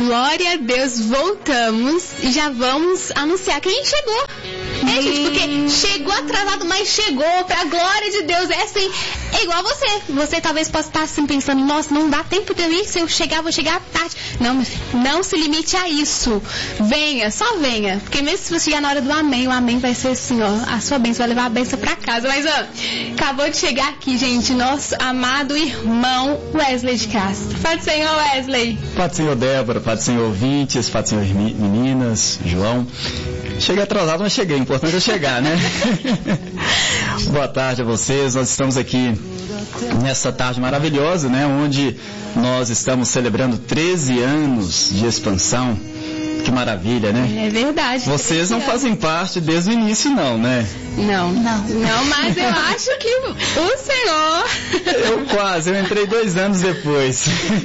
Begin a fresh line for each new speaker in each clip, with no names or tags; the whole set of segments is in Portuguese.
Glória a Deus, voltamos e já vamos anunciar que a gente chegou. Gente, porque chegou atrasado, mas chegou, pra glória de Deus. É assim, é igual você. Você talvez possa estar assim pensando, nossa, não dá tempo de eu ir, se eu chegar, vou chegar tarde. Não, meu filho, não se limite a isso. Venha, só venha. Porque mesmo se você chegar na hora do amém, o amém vai ser assim, ó, a sua bênção vai levar a bênção pra casa. Mas, ó, acabou de chegar aqui, gente, nosso amado irmão Wesley de Castro. Pode ser, Senhor Wesley.
Pode Senhor Débora, Pode Senhor ouvintes, Pode Senhor meninas, João. Cheguei atrasado, mas cheguei. O importante é chegar, né? Boa tarde a vocês. Nós estamos aqui nessa tarde maravilhosa, né? Onde nós estamos celebrando 13 anos de expansão. Que maravilha, né?
É verdade.
Vocês não fazem parte desde o início, não, né?
Não, mas eu acho que o Senhor...
Eu entrei 2 anos depois.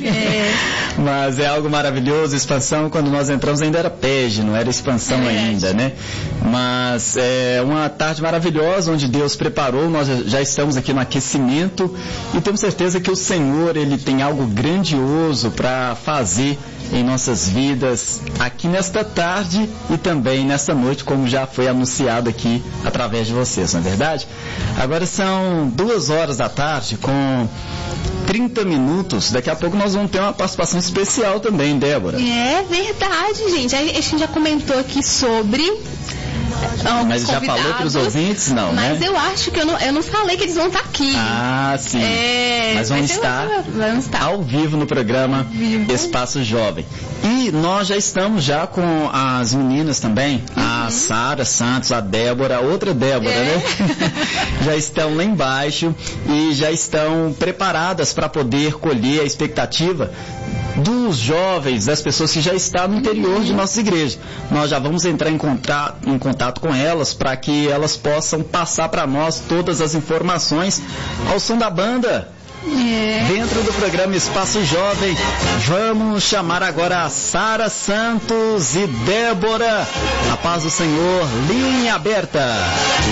Mas é algo maravilhoso, expansão, quando nós entramos ainda era PEG, não era expansão ainda, né? Mas é uma tarde maravilhosa, onde Deus preparou, nós já estamos aqui no aquecimento, e temos certeza que o Senhor, Ele tem algo grandioso para fazer em nossas vidas, aqui nesta tarde e também nesta noite, como já foi anunciado aqui através de vocês, não é verdade? Agora são 2 horas da tarde, com 30 minutos, daqui a pouco nós vamos ter uma participação especial também, Débora.
É verdade, gente, a gente já comentou aqui sobre...
Mas já falou para os ouvintes? Não,
mas
né?
eu acho que eu não falei que eles vão estar aqui.
Ah, sim. Mas vão estar ao vivo no programa Espaço Jovem. E nós já estamos com as meninas também, a Sara Santos, a Débora, outra Débora, né? Já estão lá embaixo e já estão preparadas para poder colher a expectativa dos jovens, das pessoas que já estão no interior de nossas igrejas. Nós já vamos entrar em contato com elas para que elas possam passar para nós todas as informações ao som da banda. Dentro do programa Espaço Jovem, vamos chamar agora a Sara Santos e Débora. A paz do Senhor, linha aberta.